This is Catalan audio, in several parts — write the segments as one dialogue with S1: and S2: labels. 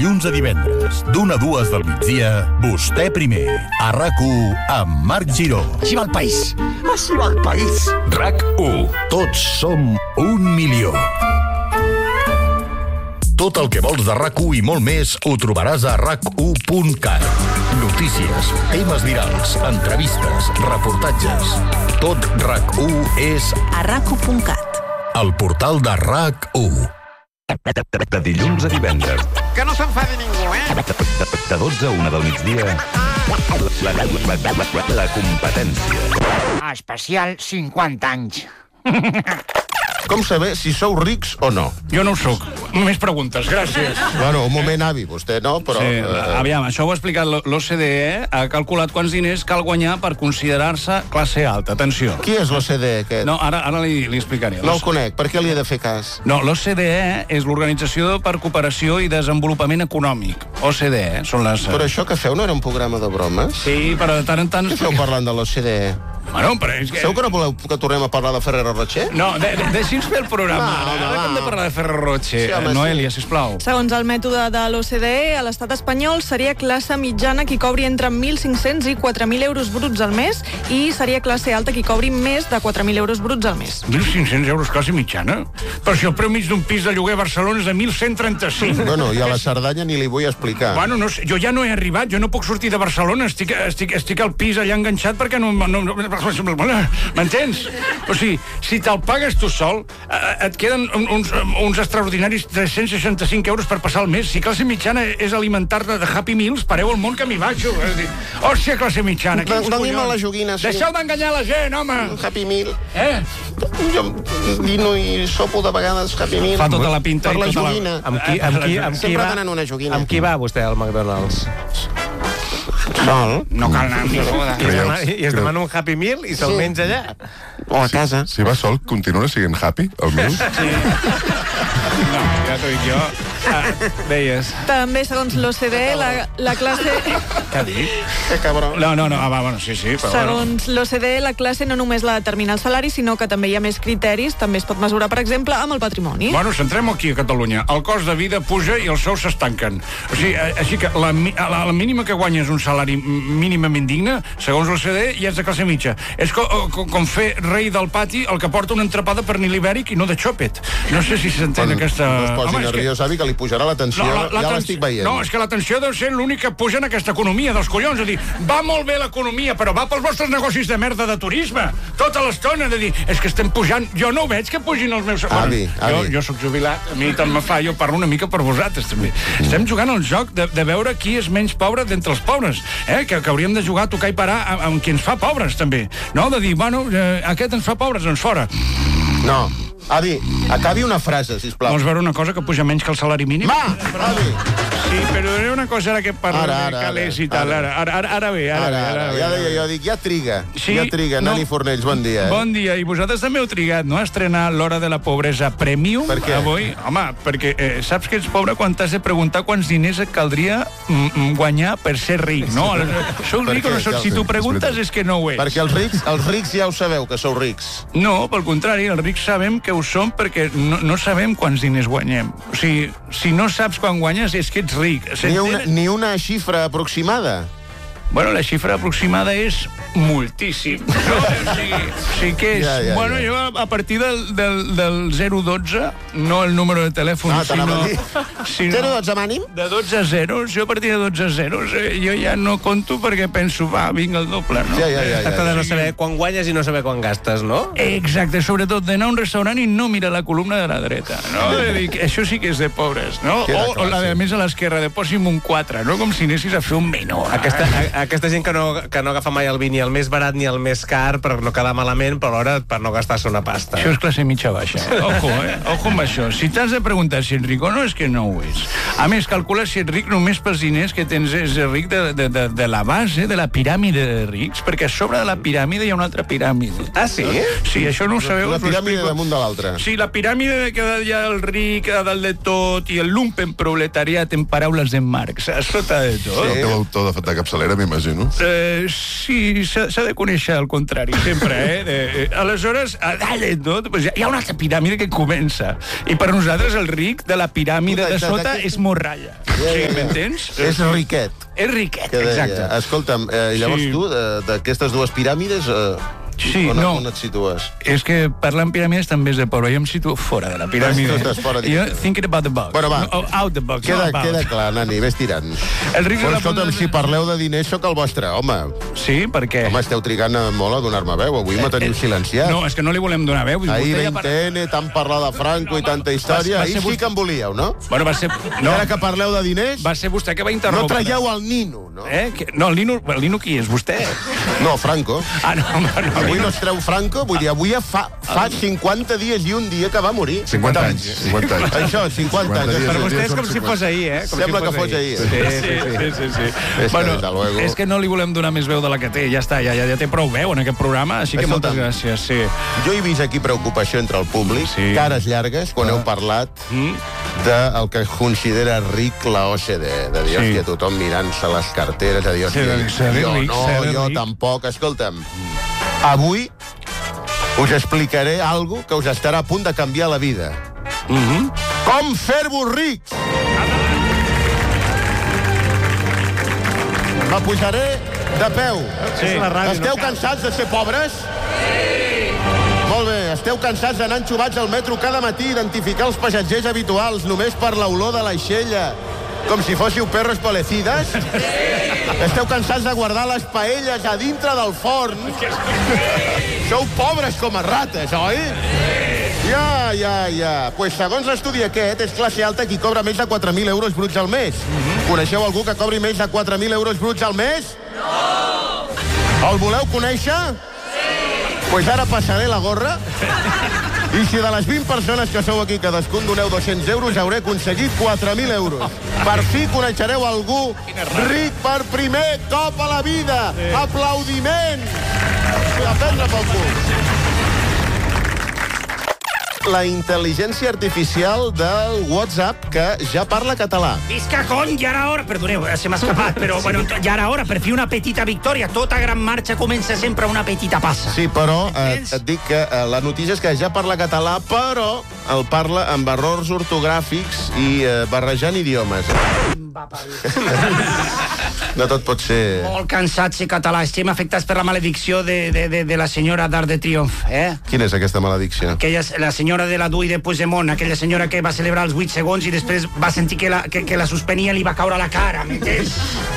S1: dilluns a divendres, d'1 a 2 del migdia, Vostè primer, a RAC1, amb Marc Giró.
S2: Així va el país. Així va el país.
S1: RAC1. Tots som 1 milió. Tot el que vols de RAC1 i molt més ho trobaràs a RAC1.cat. Notícies, temes virals, entrevistes, reportatges. Tot RAC1 és
S3: a RAC1.cat.
S1: El portal de RAC1.
S4: De dilluns a divendres.
S2: Que no s'enfadi ningú,
S4: De 12 a 1 del migdia. La competència.
S2: Especial 50 anys.
S5: Com saber si sou rics o no?
S6: Jo no ho soc. Només preguntes, gràcies.
S5: Bueno, un moment, avi, vostè no, però...
S6: Sí, aviam, això ho ha explicat l'OCDE, ha calculat quants diners cal guanyar per considerar-se classe alta. Atenció.
S5: Qui és l'OCDE, aquest?
S6: No, ara li explicaré.
S5: No el conec, per què li he de fer cas?
S6: No, l'OCDE és l'Organització per Cooperació i Desenvolupament Econòmic. OCDE, són les...
S5: Però això que feu no era un programa de bromes?
S6: Sí, però de tant en tant...
S5: Què feu parlant de l'OCDE?
S6: Bueno, però és que...
S5: Segur que no voleu que tornem a parlar de Ferrero Rocher?
S6: No, deixi'ns fer el programa. Ara que hem de parlar de Ferrero Rocher.
S5: Sí,
S6: Noelia, sisplau.
S7: Segons el mètode de l'OCDE, a l'estat espanyol seria classe mitjana qui cobri entre 1.500 i 4.000 euros bruts al mes i seria classe alta qui cobri més de 4.000 euros bruts al mes.
S6: 1.500 euros classe mitjana? Però si el preu mig d'un pis de lloguer a Barcelona és de 1.135.
S5: Bueno, i a la Cerdanya ni li vull explicar.
S6: Bueno, no sé, jo ja no he arribat, jo no puc sortir de Barcelona, estic al pis allà enganxat perquè no m'entens? O sigui, si te'l pagues tu sol, et queden uns extraordinaris 365 euros per passar el mes. Si classe mitjana és alimentar-te de Happy Meals, pareu el món que m'hi vaig. Hòstia, classe mitjana.
S5: Doni'm a la joguina.
S6: Deixeu d'enganyar la gent, home.
S5: Happy Meal.
S6: Jo
S5: dino i sopo de vegades Happy Meal.
S6: Fa tota la pinta.
S5: Per la joguina.
S8: Sempre
S5: tenen una joguina.
S8: Amb qui va vostè al McDonald's?
S5: Sol.
S6: No cal anar amb ningú.
S8: I es demana un Happy Meal i se'l menja allà.
S5: O a casa.
S9: Si va sol, continua sent happy, el meu?
S6: Sí. No, ja t'ho dic jo. Deies.
S7: També, segons l'OCDE, la classe...
S6: Què ha dit?
S5: Que cabró.
S6: No, bueno, sí, però
S7: segons l'OCDE, la classe no només la determina el salari, sinó que també hi ha més criteris. També es pot mesurar, per exemple, amb el patrimoni.
S6: Bueno, centrem aquí a Catalunya. El cost de vida puja i els sous s'estanquen. O sigui, així que la mínima que guanya és un salari mínimament digne, segons l'OCDE, i és de classe mitja. És com fer rei del pati el que porta una entrepada pernil ibèric i no de xòpet. No sé si s'entén aquesta...
S5: No es posi nerviós, avi, que li pujarà la tensió. Ja l'estic veient.
S6: No, és que la tensió deu ser l'únic que puja en aquesta economia dels collons. És a dir, va molt bé l'economia, però va pels vostres negocis de merda de turisme. Tota l'estona de dir, és que estem pujant. Jo no ho veig que pugin els meus...
S5: Avi.
S6: Jo sóc jubilat, a mi tant me fa, jo parlo una mica per vosaltres, també. Estem jugant al joc de veure qui és menys pobre d'entre els pobres, que hauríem de jugar a tocar i parar amb qui ens fa pobres, també. No, de dir, bueno, aquest ens fa pobres, doncs fora.
S5: No. Avi, acabi una frase, sisplau.
S6: Vols veure una cosa que puja menys que el salari mínim?
S5: Va, avi.
S6: Sí, però era una cosa ara que parla de calés i tal. Ara bé.
S5: Ja deia jo, dic, ja triga. Nani Fornells, bon dia.
S6: Bon dia, i vosaltres també heu trigat, no?, a estrenar l'Hora de la Pobresa Premium.
S5: Per què?
S6: Avui, home, perquè saps que ets pobre quan t'has de preguntar quants diners et caldria guanyar per ser ric, no? Sou ric o no sou? Si t'ho preguntes és que no ho ets.
S5: Perquè els rics ja ho sabeu, que sou rics.
S6: No, pel contrari, els rics sabem que ho som perquè no sabem quants diners guanyem. O sigui, si no saps quan guanyes és que ets ric.
S5: Ni una xifra aproximada?
S6: Bueno, la xifra aproximada és moltíssim. No? O sigui que és...
S5: Ja.
S6: Bueno, jo a partir del 012, no el número de telèfon, sinó
S5: 012 mànim?
S6: De 12 zeros, jo a partir de 12 zeros, jo ja no conto perquè penso, va, vinc el doble, no?
S5: Ja.
S8: Tracta de no saber quan guanyes i no saber quan gastes, no?
S6: Exacte, sobretot d'anar a un restaurant i no mirar la columna de la dreta, no? Això sí que és de pobres, no? O la de més a l'esquerra, de posi'm un 4, no? Com si anessis a fer un menú.
S8: Aquesta gent que no agafa mai el vi ni el més barat ni el més car per no quedar malament, però alhora per no gastar-se una pasta.
S6: Això és classe mitja baixa. Ojo amb això. Si t'has de preguntar si ets ric o no, és que no ho és. A més, calcula si ets ric només pels diners que tens, és ric de la base, de la piràmide de rics, perquè a sobre de la piràmide hi ha una altra piràmide.
S8: Ah, sí?
S6: Sí, això no ho sabeu.
S5: Una piràmide damunt de l'altra.
S6: Sí, la piràmide de que hi ha el ric a dalt de tot i el lumpen proletariat en paraules de Marx, a sota de tot.
S9: Sí. El teu autor de capçalera, m'imagino.
S6: Sí, s'ha de conèixer el contrari, sempre, Aleshores, no? Hi ha una altra piràmide que comença. I per nosaltres el ric de la piràmide de sota és morralla. Sí, m'entens?
S5: És riquet.
S6: És riquet,
S5: Que deia.
S6: exacte.
S5: Escolta'm, llavors tu, d'aquestes dues piràmides,
S6: Sí,
S5: on et situes?
S6: És que parlant piràmides també és de pobre. Jo em situo fora de la piràmide.
S5: Tu estàs fora,
S6: Jo
S5: digues.
S6: thinking about the box.
S5: Bueno, va.
S6: No, out the box.
S5: Queda
S6: about.
S5: clar, Nani, vés tirant.
S6: El ric de
S5: Però
S6: la
S5: escolta'm, si parleu de diners, sóc el vostre home.
S6: Sí, per què?
S5: Home, esteu trigant molt a donar-me veu. Avui me teniu silenciat.
S6: No, és que no li volem donar veu.
S5: Ahir
S6: Vostè ja
S5: 20N, tant parlar de Franco i tanta història.
S6: va ser
S5: Ahir sí que em volíeu, no?
S6: Bueno, va ser...
S5: No. Ara que parleu de diners,
S6: Va ser vostè que va
S5: no
S6: interrompre.
S5: traieu el Nino, no?
S6: No, el Nino qui és? Vostè?
S5: No, Franco.
S6: Ah, no.
S5: Avui no es treu Franco, vull dir, avui fa 50 dies i un dia que va morir.
S9: 50 anys. 50 anys.
S5: Això, 50 anys.
S8: Per vostè és com si fos ahir,
S5: Sembla que fos ahir.
S6: Sí.
S5: És
S6: Bueno,
S5: que, luego...
S6: és que no li volem donar més veu de la que té. Ja està, ja té prou veu en aquest programa, així que moltes
S5: Escolta'm.
S6: gràcies. Sí.
S5: Jo he vist aquí preocupació entre el públic,
S6: Sí.
S5: cares llargues, quan heu parlat del que considera ric la OCDE. De dir,
S6: Sí.
S5: hòstia, tothom mirant-se les carteres, de dir, hòstia,
S6: Ser
S5: jo
S6: ric,
S5: no,
S6: ser
S5: jo
S6: ric.
S5: tampoc. Escolta'm, avui us explicaré alguna que us estarà a punt de canviar la vida. Com fer-vos rics! Me pujaré de peu.
S8: És la ràdio,
S5: Esteu
S8: no cal.
S5: cansats de ser pobres? Sí! Molt bé, esteu cansats d'anar enxubats al metro cada matí i identificar els passatgers habituals només per l'olor de l'aixella, com si fóssiu perros polecides? Sí! Esteu cansats de guardar les paelles a dintre del forn? Sou pobres com a rates, oi? Ja. Pues segons l'estudi aquest, és classe alta qui cobra més de 4.000 euros bruts al mes. Coneixeu algú que cobri més de 4.000 euros bruts al mes? No! El voleu conèixer? Sí! Pues ara passaré la gorra. I si de les 20 persones que sou aquí cadascun doneu 200 euros, hauré aconseguit 4.000 euros. Per fi coneixereu algú ric per primer cop a la vida. Sí. Aplaudiment! A prendre pel cul. La intel·ligència artificial del WhatsApp que ja parla català.
S3: Visca, cony, ja era hora. Perdoneu, se m'ha escapat, però bueno, ja era hora. Per fi una petita victòria. Tota gran marxa comença sempre una petita passa.
S5: Sí, però et dic que la notícia és que ja parla català, però el parla amb errors ortogràfics i barrejant idiomes. No tot pot ser...
S3: Molt cansat ser català. Estem afectats per la maledicció de la senyora d'Arc de Triomf,
S5: Quina és aquesta maledicció?
S3: La senyora de la Dui de Puigdemont, aquella senyora que va celebrar els 8 segons i després va sentir que la suspenien i li va caure a la cara, m'entens?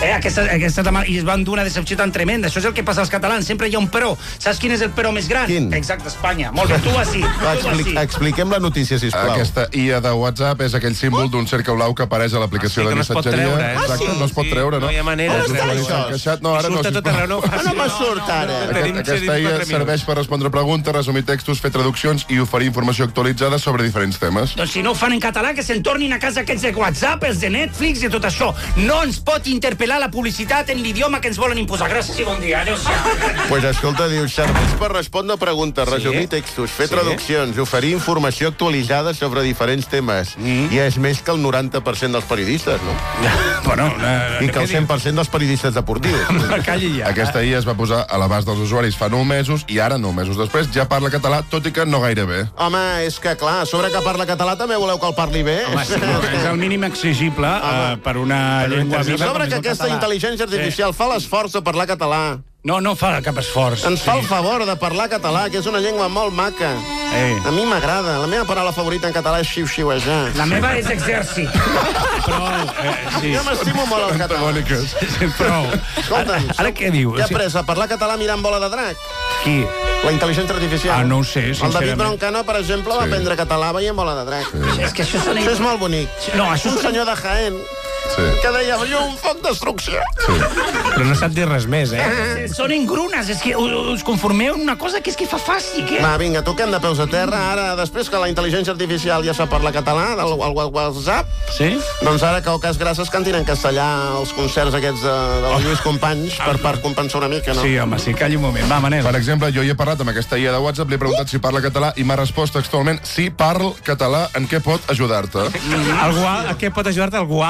S3: I es van dur una decepció tan tremenda. Això és el que passa als catalans, sempre hi ha un però. Saps quin és el però més gran?
S5: Quin?
S3: Exacte, Espanya. Molt bé, tu així.
S5: Expliquem la notícia, sisplau.
S9: Aquesta IA de WhatsApp és aquell símbol d'un cercle blau que apareix a l'aplicació de missatgeria. Exacte, no es pot treure, no?
S8: No hi ha manera.
S9: No, ara no.
S8: Surt a tot arreu, no ho faci.
S5: No me surt ara.
S9: Aquesta IA serveix per respondre preguntes, resumir textos, fer traduccions i oferir informació actualitzada sobre diferents temes.
S3: Doncs si no ho fan en català, que se'n tornin a casa aquests de WhatsApp, els de Netflix i tot això. No ens pot interpel·lar la publicitat en l'idioma que ens volen imposar. Gràcies i bon dia. Adéu-siau.
S5: Pues escolta, diu, serveix per respondre preguntes, resumir textos, fer traduccions, oferir informació actualitzada sobre diferents temes. I és més que el 90% dels periodistes, no?
S6: Bueno,
S5: I que el 100% dels periodistes deportius.
S6: calli ja.
S9: Aquesta IA es va posar a l'abast dels usuaris fa 9 mesos i ara, 9 mesos després, ja parla català, tot i que no gaire bé.
S5: Home, és que clar, a sobre que parla català també voleu que el parli bé?
S6: Home, sí, és el mínim exigible per una llengua
S5: A
S6: viva.
S5: sobre que aquesta intel·ligència artificial fa l'esforç de parlar català.
S6: No fa cap esforç.
S5: Ens fa el favor de parlar català, que és una llengua molt maca. A mi m'agrada. La meva paraula favorita en català és xiu-xiuejar.
S3: La meva és exèrcit.
S6: Sí.
S5: Jo m'estimo molt el català.
S6: Prou.
S5: Escolta'm,
S6: Ara què diu?
S5: què ha après a parlar català mirant Bola de Drac?
S6: Qui?
S5: La intel·ligència artificial.
S6: No ho sé,
S5: El David
S6: sincerament.
S5: Broncano, per exemple, va aprendre català veient Bola de Drac.
S3: És que això sona...
S5: Això és molt bonic.
S3: No, això
S5: Un
S3: sona...
S5: senyor de Jaén que deia, llum, foc, destrucció.
S8: Però no sap dir res més,
S3: Són engrunes, és que us conformeu en una cosa que és que fa fàstic,
S5: Va, vinga, toquem de peus a terra. Ara, després que la intel·ligència artificial ja sap parlar català, del WhatsApp,
S6: Sí?
S5: doncs ara que el cas gràcies cantin en castellà els concerts aquests de Lluís Companys per compensar una mica, no?
S6: Sí, home, sí, calli un moment. Va, Manel.
S9: Per exemple, jo hi he parlat amb aquesta IA de WhatsApp, li he preguntat si parla català i m'ha respost textualment: si parl català, en què pot ajudar-te?
S8: A què pot ajudar-te algú altre? Per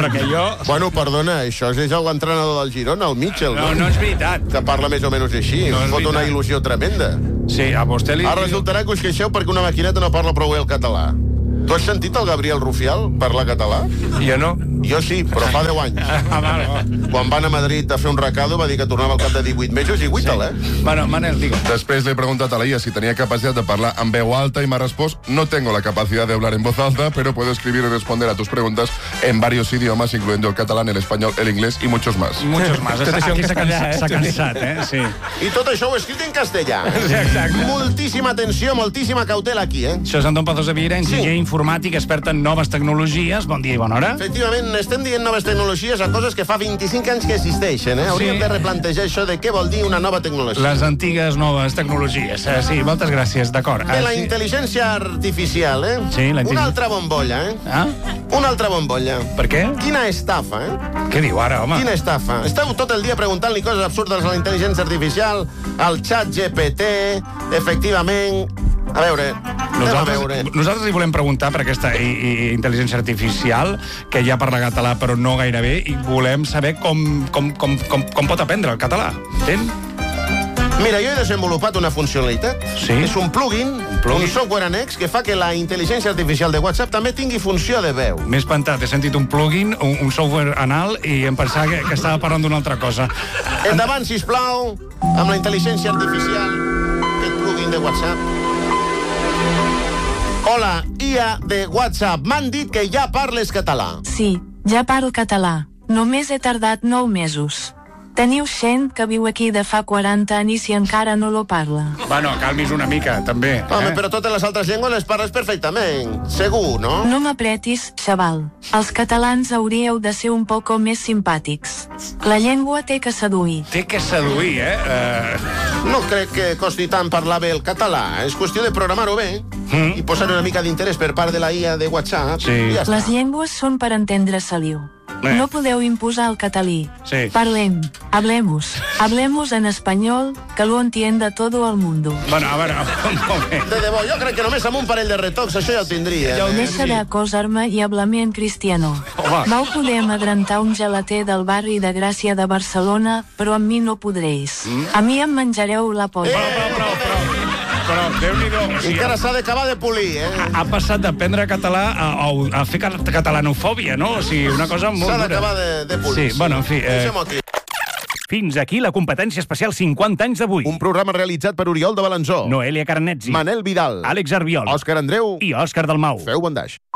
S6: perquè jo...
S5: Bueno, perdona, això és l'entrenador del Girona, el Mitchell,
S6: No, no és veritat.
S5: Que parla més o menys així.
S6: No és
S5: Fot una
S6: veritat.
S5: il·lusió tremenda.
S6: Sí, a vostè li...
S5: Ara resultarà que us queixeu perquè una maquineta no parla prou bé el català. Tu has sentit el Gabriel Rufial parlar català?
S8: Jo no.
S5: Jo sí, però fa 10 anys. Quan van a Madrid a fer un recado va dir que tornava al cap de 18 mesos i guita'l,
S6: Bueno, Manel, digue.
S9: Después le he preguntado a la IA si tenía capacidad de hablar en veu alta y me ha resposto: no tengo la capacidad de hablar en voz alta, pero puedo escribir y responder a tus preguntas en varios idiomas, incluyendo el catalán, el español, el inglés y muchos más.
S6: Muchos más.
S8: Tot això en
S6: Aquí
S8: castellà,
S6: s'ha cansat, Sí.
S5: I tot això ho he escrit en castellà.
S6: Exacte.
S5: Moltíssima atenció, moltíssima cautela aquí,
S6: Això és Anton Pazos de Vieira, enginyer informàtic, expert en noves tecnologies. Bon dia i bona hora.
S5: Efectivament, estem dient noves tecnologies a coses que fa 25 anys que existeixen, Hauríem de replantejar això de què vol dir una nova tecnologia.
S6: Les antigues noves tecnologies. Sí, moltes gràcies, d'acord.
S5: De la intel·ligència artificial,
S6: Sí, la
S5: Una altra bombolla,
S6: Ah?
S5: Una altra bombolla.
S6: Per què?
S5: Quina estafa,
S6: Què diu ara, home?
S5: Quina estafa. Esteu tot el dia preguntant-li coses absurdes a la intel·ligència artificial, al xat GPT, efectivament... A veure, anem a veure.
S6: Nosaltres li volem preguntar per aquesta intel·ligència artificial, que ja parla català però no gaire bé, i volem saber com pot aprendre el català. Entén?
S5: Mira, jo he desenvolupat una funcionalitat.
S6: Sí?
S5: És un plugin, un software annex, que fa que la intel·ligència artificial de WhatsApp també tingui funció de veu.
S6: M'he espantat, he sentit un plugin, un software anal, i em pensava que estava parlant d'una altra cosa.
S5: Endavant, sisplau, amb la intel·ligència artificial, aquest plugin de WhatsApp. Hola, IA de WhatsApp. M'han dit que ja parles català.
S10: Sí, ja parlo català. Només he tardat 9 mesos. Teniu gent que viu aquí de fa 40 anys i encara no lo parla.
S6: Bueno, calmis una mica, també.
S5: Home, però totes les altres llengües les parles perfectament. Segur, no?
S10: No m'apretis, xaval. Els catalans hauríeu de ser un poco més simpàtics. La llengua té que seduir.
S6: Té que seduir,
S5: No crec que costi tant parlar bé el català. És qüestió de programar-ho bé i posar una mica d'interès per part de la IA de WhatsApp. I ja està.
S10: Les llengües són per entendre saliu. No podeu imposar el catalí.
S6: Sí.
S10: Parlem, hablemos en español, que lo entienda todo el mundo.
S6: Bueno, a veure, un moment.
S5: De debò, jo crec que només amb un parell de retocs això ja ho tindria.
S10: Deixa d'acosar-me i hablar-me en cristiano. Vau poder amadrentar un gelater del barri de Gràcia de Barcelona, però amb mi no podréis. A mi em menjareu la polla.
S6: Però, Déu-n'hi-do.
S5: Encara s'ha d'acabar de polir,
S6: Ha passat d'aprendre català a fer catalanofòbia, no? O sigui, una cosa molt
S5: S'ha
S6: dura.
S5: d'acabar de polir.
S6: Sí, bueno, en fi...
S5: Deixem-ho aquí.
S6: Fins aquí la competència especial 50 anys d'avui.
S5: Un programa realitzat per Oriol de Balanzó,
S6: Noelia Carnetzi,
S5: Manel Vidal,
S6: Àlex Arbiol,
S5: Òscar Andreu
S6: i Òscar Dalmau.
S5: Feu bon daix.